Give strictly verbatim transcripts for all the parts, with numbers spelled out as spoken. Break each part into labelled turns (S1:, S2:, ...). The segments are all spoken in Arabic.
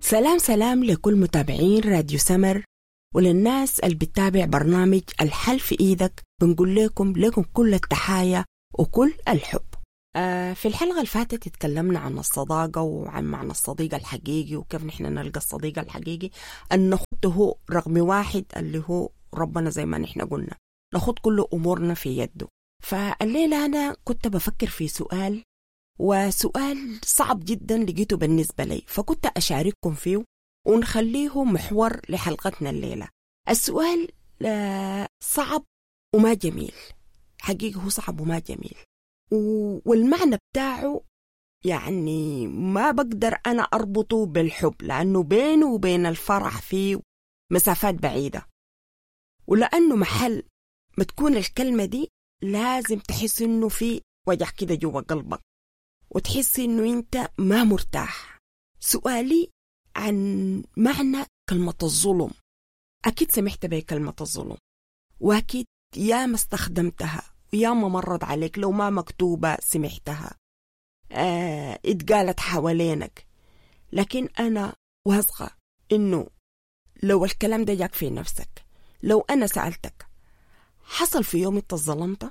S1: سلام سلام لكل متابعين راديو سمر وللناس اللي بتتابع برنامج الحل في إيدك. بنقول لكم لكم كل التحايا وكل الحب. آه في الحلقة اللي فاتت اتكلمنا عن الصداقة وعن معنى الصديق الحقيقي وكيف نحن نلقى الصديق الحقيقي، أن نخده رقم واحد اللي هو ربنا زي ما نحن قلنا، نخد كل أمورنا في يده. فالليلة أنا كنت بفكر في سؤال، وسؤال صعب جدا لقيته بالنسبة لي، فكنت أشارككم فيه ونخليه محور لحلقتنا الليلة. السؤال صعب وما جميل، حقيقة هو صعب وما جميل، والمعنى بتاعه يعني ما بقدر أنا أربطه بالحب، لأنه بينه وبين الفرح فيه مسافات بعيدة، ولأنه محل ما تكون الكلمة دي لازم تحس إنه في وجع كده جوا قلبك وتحس إنه أنت ما مرتاح. سؤالي عن معنى كلمة الظلم. أكيد سمعت بكلمة الظلم، وأكيد يا ما استخدمتها ويا ما مرت عليك، لو ما مكتوبة سمعتها، آه اتقالت حوالينك. لكن أنا واثقة إنه لو الكلام ده جاك في نفسك، لو أنا سألتك حصل في يوم انت ظلمت،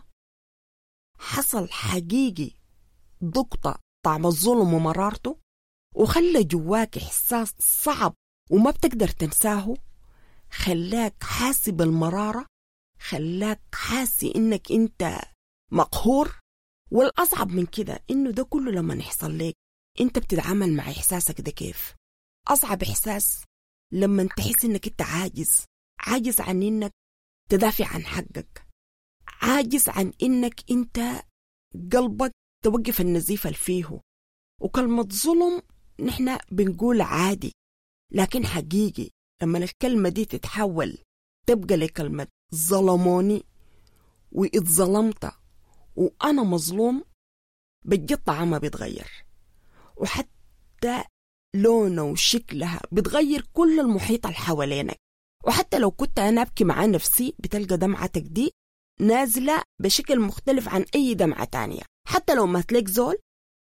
S1: حصل حقيقي ضغطة طعم الظلم ومرارته وخلى جواك إحساس صعب وما بتقدر تنساه، خلاك حاسي بالمرارة، خلاك حاسي إنك أنت مقهور. والأصعب من كده إنه ده كله لما يحصل لك أنت بتتعامل مع إحساسك ده كيف؟ أصعب إحساس لما تحس إنك أنت عاجز، عاجز عن إنك تدافع عن حقك، عاجز عن إنك أنت قلبك توقف النزيف اللي فيه. وكلمة ظلم نحن بنقول عادي، لكن حقيقي لما الكلمة دي تتحول تبقى لكلمة ظلموني واتظلمت وأنا مظلوم، بجد طعمها بيتغير، وحتى لونها وشكلها بتغير كل المحيط اللي حوالينك. وحتى لو كنت أنا أبكي مع نفسي بتلقى دمعتك دي نازلة بشكل مختلف عن أي دمعة تانية. حتى لو ما تلاقي زول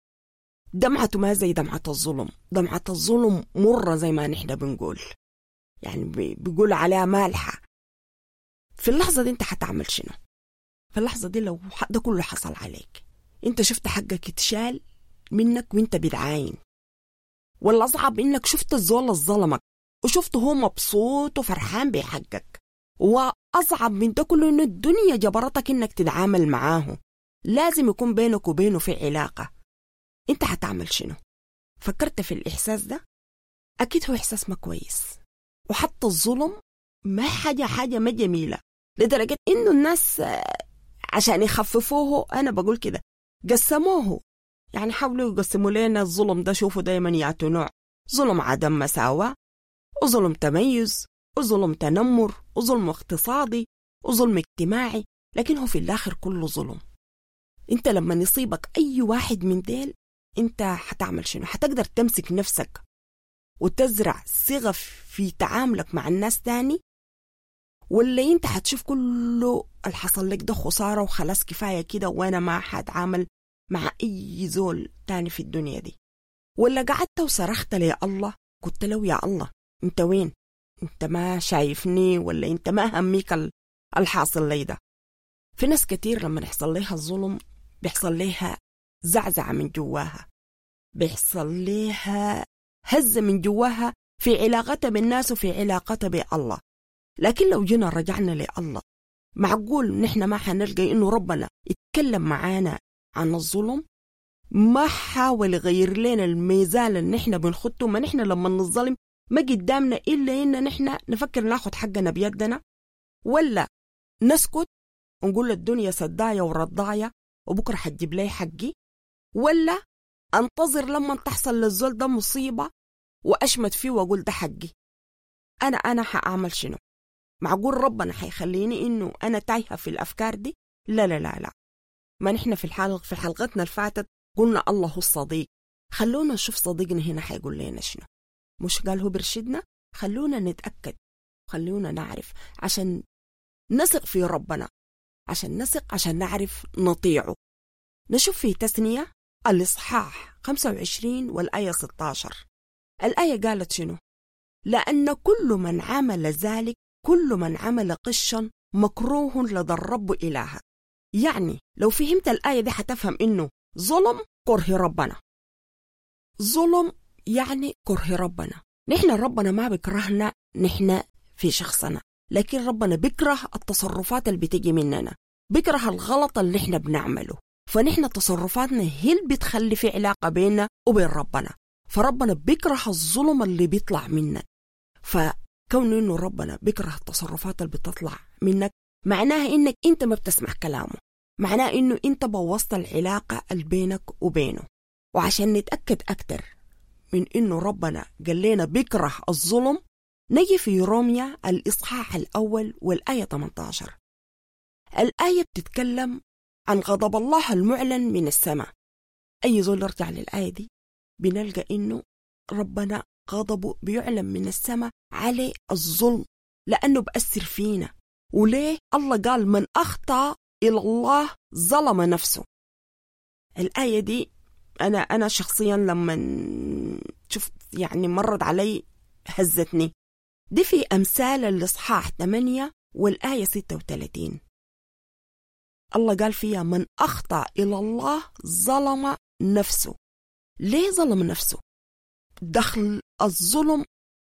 S1: دمعته ما زي دمعة الظلم، دمعة الظلم مرة زي ما نحن بنقول، يعني بيقول عليها مالحة. في اللحظة دي انت حتعمل شنو؟ في اللحظة دي لو ده كله حصل عليك، انت شفت حقك اتشال منك وانت بتعاين، ولا أصعب انك شفت الزول الظلمك وشفته هو مبسوط وفرحان بحقك، وأصعب من ده كله انه الدنيا جبرتك انك تتعامل معاه، لازم يكون بينك وبينه في علاقة. انت حتعمل شنو؟ فكرت في الإحساس ده؟ أكيد هو إحساس ما كويس، وحتى الظلم ما حاجة حاجة ما جميلة، لدرجة إنه الناس عشان يخففوه أنا بقول كده قسموه، يعني حاولوا يقسموا لنا الظلم ده. شوفوا دايما يعطوا نوع: ظلم عدم مساواة، وظلم تميز، وظلم تنمر، وظلم اقتصادي، وظلم اجتماعي، لكن هو في الآخر كله ظلم. انت لما يصيبك أي واحد من ديل انت حتعمل شنو؟ حتقدر تمسك نفسك وتزرع صغف في تعاملك مع الناس تاني، ولا انت حتشوف كله الحصل لك ده خسارة وخلاص كفاية كده وانا ما حتعامل مع اي زول تاني في الدنيا دي؟ ولا قعدت وصرخت لي الله، قلت له يا الله انت وين؟ انت ما شايفني ولا انت ما هميك الحاصل لي ده؟ في ناس كتير لما يحصل لها الظلم بيحصل لها زعزعة من جواها، بيحصل لها هزة من جواها في علاقتها بالناس وفي علاقتها بالله. لكن لو جينا رجعنا لله، معقول نحن ما حنلقى إنه ربنا يتكلم معانا عن الظلم؟ ما حاول يغير لنا الميزان اللي نحن بنخطه؟ ما نحن لما نظلم ما قدامنا إلا إن نحن نفكر ناخد حقنا بيدنا، ولا نسكت ونقول الدنيا سداية ورضاية وبكرة حتجيب لي حقي، ولا أنتظر لما تحصل للزول ده مصيبة وأشمت فيه وأقول ده حقي؟ أنا أنا حأعمل شنو؟ معقول ربنا حيخليني إنه أنا تايهة في الأفكار دي؟ لا لا لا لا. ما نحن في الحلقة في حلقتنا الفاتت قلنا الله الصديق، خلونا نشوف صديقنا هنا حيقول لنا شنو. مش قال هو برشدنا؟ خلونا نتأكد، خلونا نعرف عشان نثق في ربنا، عشان نثق عشان نعرف نطيعه. نشوف في تثنية الإصحاح خمسة وعشرين والآية ستة عشر. الآية قالت شنو؟ لأن كل من عمل ذلك، كل من عمل قشا مكروه لدى الرب إلهك. يعني لو فهمت الآية دي حتفهم إنه ظلم كره ربنا، ظلم يعني كره ربنا. نحن ربنا ما بيكرهنا نحن في شخصنا، لكن ربنا بيكره التصرفات اللي بتيجي مننا، بيكره الغلط اللي نحن بنعمله. فنحن تصرفاتنا هي اللي بتخلي في علاقة بيننا وبين ربنا، فربنا بيكره الظلم اللي بيطلع منك. فكون إنه ربنا بيكره التصرفات اللي بتطلع منك معناها إنك أنت ما بتسمع كلامه، معناه إنه أنت بوظت العلاقة اللي بينك وبينه. وعشان نتأكد أكتر من إنه ربنا قال لنا بيكره الظلم، نجي في روميا الإصحاح الأول والآية ثمانية عشر. الآية بتتكلم عن غضب الله المعلن من السماء. أي زول يرجع للآية دي بنلقى إنه ربنا غضبه بيعلن من السماء على الظلم، لأنه بأثر فينا. وليه؟ الله قال من أخطأ إلى الله ظلم نفسه. الآية دي أنا أنا شخصيا لما شفت يعني مرت علي هزتني. دي في أمثال الإصحاح ثمانية والآية ستة وثلاثين. الله قال فيها من أخطأ إلى الله ظلم نفسه. ليه ظلم نفسه؟ دخل الظلم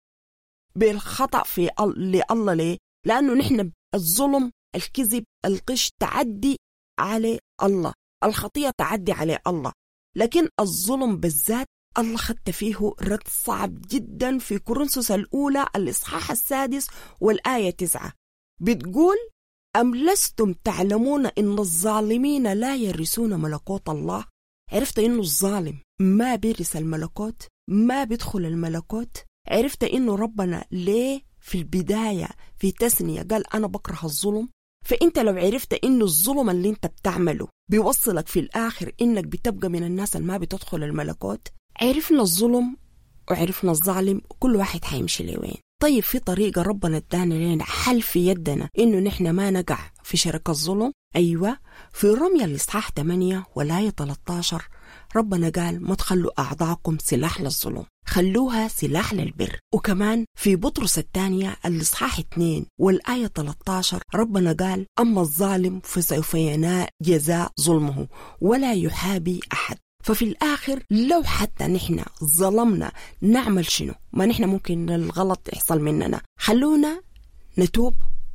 S1: بالخطأ في الله. ليه؟ لأنه نحن الظلم، الكذب، القش تعدي على الله، الخطية تعدي على الله. لكن الظلم بالذات الله خدت فيه رد صعب جدا في كورنثوس الأولى الإصحاح السادس والآية تسعة. بتقول أم لستم تعلمون إن الظالمين لا يرثون ملكوت الله؟ عرفت إنه الظالم ما بيرث الملكوت، ما بيدخل الملكوت. عرفت إنه ربنا ليه في البداية في تثنية قال أنا بكره الظلم. فأنت لو عرفت إنه الظلم اللي أنت بتعمله بيوصلك في الآخر إنك بتبقى من الناس اللي ما بتدخل الملكوت، عرفنا الظلم وعرفنا الظالم، كل واحد حيمشي لوين. طيب في طريقة ربنا ادانا لنا حل في يدنا إنه نحن ما نقع في شرك الظلم. أيوة، في روميا الإصحاح ثمانية والآية ثلاثة عشر ربنا قال ما تخلوا أعضاءكم سلاح للظلم، خلوها سلاح للبر. وكمان في بطرس الثانية الإصحاح اثنين والآية ثلاثة عشر ربنا قال أما الظالم فسوف ينال جزاء ظلمه ولا يحابي أحد. ففي الآخر لو حتى نحن ظلمنا نعمل شنو؟ ما نحن ممكن الغلط يحصل مننا، خلونا نتوب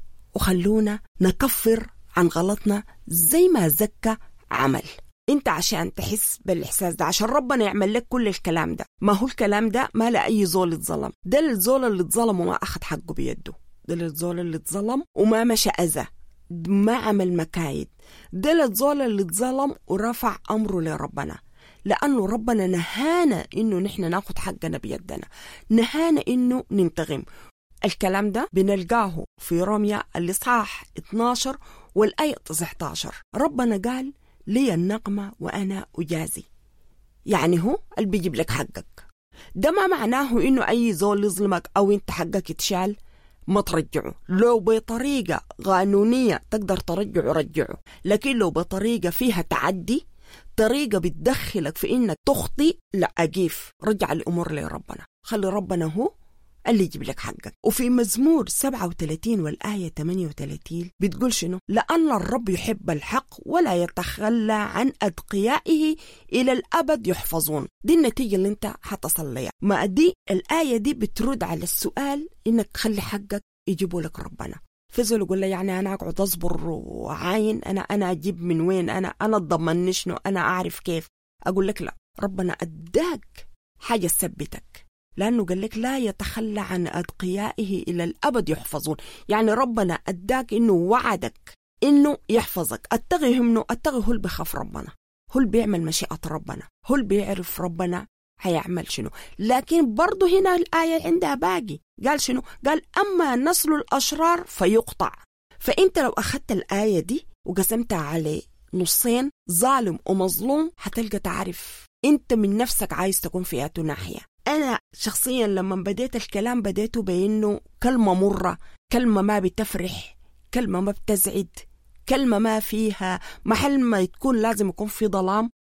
S1: وخلونا نكفر عن غلطنا زي ما زكى عمل. انت عشان تحس بالإحساس ده، عشان ربنا يعمل لك كل الكلام ده. ما هو الكلام ده ما لأي زول اتظلم، ده الزول اللي اتظلم وما أخذ حقه بيده، ده الزول اللي اتظلم وما مشى أذى، ما عمل مكايد، ده الزول اللي اتظلم ورفع أمره لربنا. لأنه ربنا نهانا إنه نحن ناخد حقنا بيدنا، نهانا إنه ننتغم. الكلام ده بنلقاه في روميا الإصحاح اثنا عشر والآية تسعة عشر. ربنا قال لي النقمة وأنا أجازي، يعني هو اللي بيجيب لك حقك. ده ما معناه إنه أي زول يظلمك أو إنت حقك يتشال ما ترجعه. لو بطريقة قانونية تقدر ترجعه رجعه، لكن لو بطريقة فيها تعدي، طريقة بتدخلك في إنك تخطي، لا أجيف، رجع الأمور لربنا، خلي ربنا هو اللي يجيب لك حقك. وفي مزمور سبعة وثلاثين والآية ثمانية وثلاثين بتقول شنو؟ لأن الرب يحب الحق ولا يتخلى عن أتقيائه إلى الأبد يحفظون. دي النتيجة اللي انت حتصل لها. ما دي الآية دي بترد على السؤال إنك تخلي حقك يجيبوا لك ربنا. فزول يقول لي يعني أنا أقعد أصبر وعاين، أنا أنا أجيب من وين؟ أنا أنا أضمن شنو؟ أنا أعرف كيف؟ أقول لك لا، ربنا أداك حاجة تثبتك، لأنه قال لك لا يتخلى عن أتقيائه إلى الأبد يحفظون. يعني ربنا أداك إنه وعدك إنه يحفظك. أتغي منه، أتغي هو اللي بيخاف ربنا، هو اللي بيعمل مشيئة ربنا، هو اللي بيعرف ربنا هيعمل شنو. لكن برضو هنا الآية عندها باقي، قال شنو؟ قال أما نسل الأشرار فيقطع. فأنت لو أخذت الآية دي وقسمتها على نصين، ظالم ومظلوم، هتلقى تعرف أنت من نفسك عايز تكون في أتو ناحية. أنا شخصيا لما بديت الكلام بديته بأنه كلمة مرة، كلمة ما بتفرح، كلمة ما بتزعد، كلمة ما فيها محل ما تكون لازم يكون في ظلام،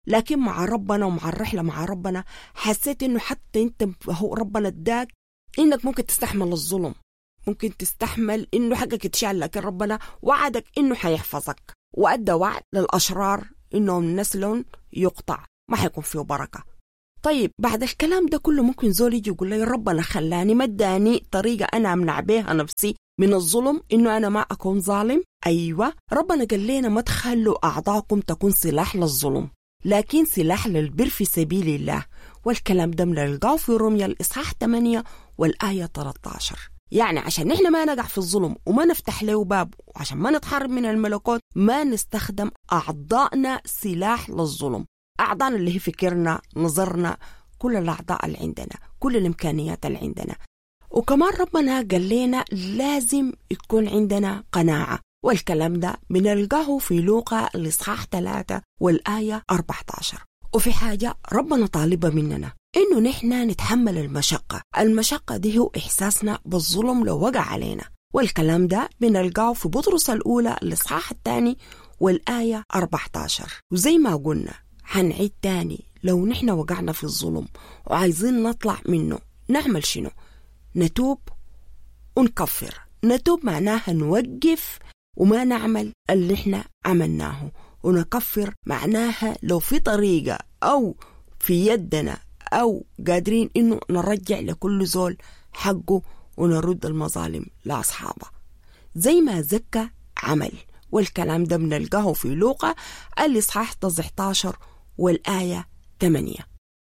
S1: لكن مع ربنا ومع الرحلة مع ربنا حسيت إنه حتى أنت هو ربنا اداك إنك ممكن تستحمل الظلم، ممكن تستحمل إنه حقك يتشال، لكن ربنا وعدك إنه حيحفظك، وأدى وعد للأشرار إنهم نسلهم يقطع ما حيكون فيه بركة. طيب بعد الكلام ده كله ممكن زول يجي يقول لي ربنا خلاني ما اداني طريقة أنا أمنع بيها نفسي من الظلم إنه أنا ما أكون ظالم. أيوة، ربنا قال لنا ما تخلوا أعضاءكم تكون سلاح للظلم لكن سلاح للبر في سبيل الله، والكلام ده بنلقاه في روميا الإصحاح ثمانية والآية ثلاثة عشر. يعني عشان نحن ما نقع في الظلم وما نفتح له باب، وعشان ما نتحرم من الملكوت ما نستخدم أعضائنا سلاح للظلم. أعضائنا اللي هي فكرنا، نظرنا، كل الأعضاء اللي عندنا، كل الإمكانيات اللي عندنا. وكمان ربنا قال لنا لازم يكون عندنا قناعة، والكلام ده بنلقاه في لوقا الإصحاح ثلاثة والآية أربعة عشر. وفي حاجة ربنا طالبة مننا إنه نحن نتحمل المشقة. المشقة دي هو إحساسنا بالظلم لو وقع علينا، والكلام ده بنلقاه في بطرس الأولى الإصحاح الثاني والآية أربعة عشر. وزي ما قلنا هنعيد تاني، لو نحن وقعنا في الظلم وعايزين نطلع منه نعمل شنو؟ نتوب ونكفر. نتوب معناها نوقف وما نعمل اللي احنا عملناه، ونكفر معناها لو في طريقة أو في يدنا أو قادرين إنه نرجع لكل زول حقه ونرد المظالم لأصحابه زي ما زكى عمل. والكلام ده بنلقاه في لوقا الإصحاح تسعة عشر والآية ثمانية.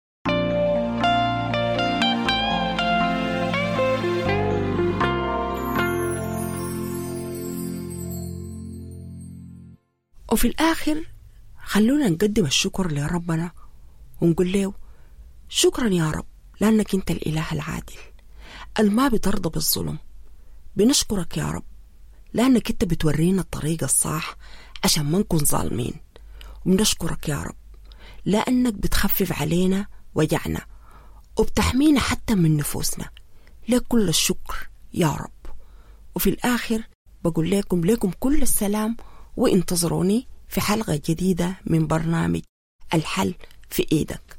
S1: وفي الآخر خلونا نقدم الشكر لربنا ونقول له شكرا يا رب لأنك أنت الإله العادل الما بترضى بالظلم. بنشكرك يا رب لأنك أنت بتورينا الطريق الصح عشان ما نكون ظالمين. وبنشكرك يا رب لأنك بتخفف علينا وجعنا وبتحمينا حتى من نفوسنا. لك كل الشكر يا رب. وفي الآخر بقول لكم لكم كل السلام، وانتظروني في حلقة جديدة من برنامج الحل في إيدك.